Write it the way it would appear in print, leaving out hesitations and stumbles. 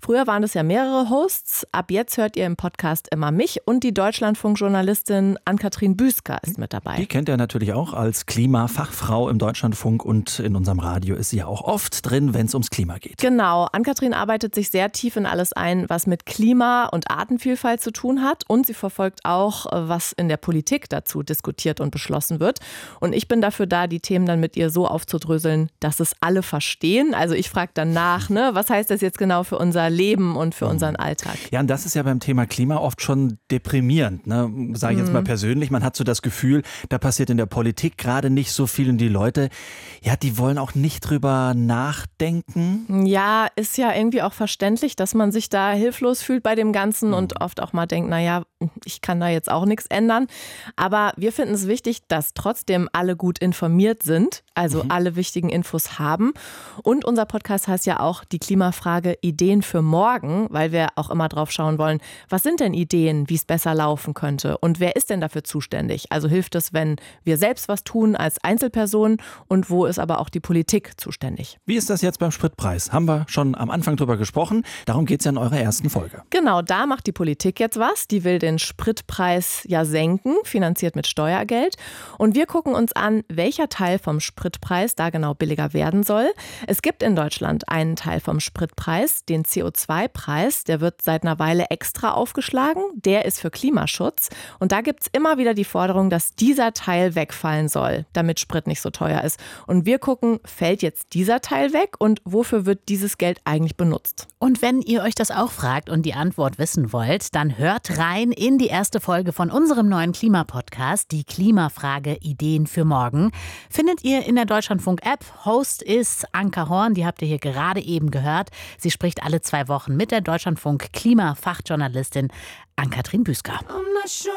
Früher waren es ja mehrere Hosts. Ab jetzt hört ihr im Podcast immer mich und die Deutschlandfunk-Journalistin Ann-Kathrin Büsker ist mit dabei. Die kennt ihr natürlich auch als Klimafachfrau im Deutschlandfunk und in unserem Radio ist sie ja auch oft drin, wenn es ums Klima geht. Genau, Ann-Kathrin arbeitet sich sehr tief in alles ein, was mit Klima und Artenvielfalt zu tun hat und sie verfolgt auch, was in der Politik dazu diskutiert und beschlossen wird. Und ich bin dafür da, die Themen dann mit ihr so aufzudröseln, dass es alle verstehen. Also ich frage dann nach, was heißt das jetzt genau für unser Leben und für unseren Alltag? Ja, und das ist ja beim Thema Klima oft schon deprimierend, sage ich jetzt mal persönlich. Man hat so das Gefühl, da passiert in der Politik gerade nicht so viel und die Leute, ja, die wollen auch nicht drüber nachdenken. Ja, ist ja irgendwie auch verständlich, dass man sich da hilflos fühlt bei dem Ganzen und oft auch mal denkt, naja, ich kann da jetzt auch nichts ändern. Aber wir finden es wichtig, dass trotzdem alle gut informiert sind, also alle wichtigen Infos haben. Und unser Podcast heißt ja auch die Klimafrage Ideen für morgen, weil wir auch immer drauf schauen wollen, was sind denn Ideen, wie es besser laufen könnte und wer ist denn dafür zuständig? Also hilft es, wenn wir selbst was tun als Einzelperson und wo ist aber auch die Politik zuständig? Wie ist das jetzt beim Spritpreis? Haben wir schon am Anfang drüber gesprochen. Darum geht es ja in eurer ersten Folge. Genau, da macht die Politik jetzt was. Die will den Spritpreis ja senken, finanziert mit Steuergeld. Und wir gucken uns an, welcher Teil vom Spritpreis da genau billiger werden soll. Es gibt in Deutschland einen Teil vom Spritpreis, den CO2-Preis. Der wird seit einer Weile extra aufgeschlagen. Der ist für Klimaschutz. Und da gibt es immer wieder die Forderung, dass dieser Teil wegfallen soll, damit Sprit nicht so teuer ist. Und wir gucken, fällt jetzt dieser Teil weg und wofür wird dieses Geld eigentlich benutzt? Und wenn ihr euch das auch fragt und die Antwort wissen wollt, dann hört rein in die erste Folge von unserem neuen Klimapodcast, die Klimafrage Ideen für morgen. Findet ihr in der Deutschlandfunk-App. Host ist Anka Horn, die habt ihr hier gerade eben gehört. Sie spricht alle 2 Wochen mit der Deutschlandfunk-Klimafachjournalistin Ann-Kathrin Büsker.